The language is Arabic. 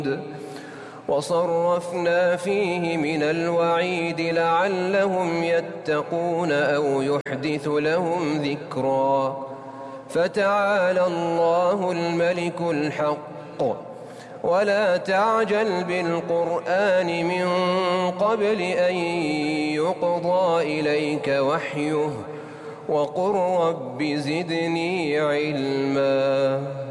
وصرفنا فيه من الوعيد لعلهم يتقون أو يحدث لهم ذكرا. فتعالى الله الملك الحق، ولا تعجل بالقرآن من قبل أن يقضى إليك وحيه، وقل رب زدني علما.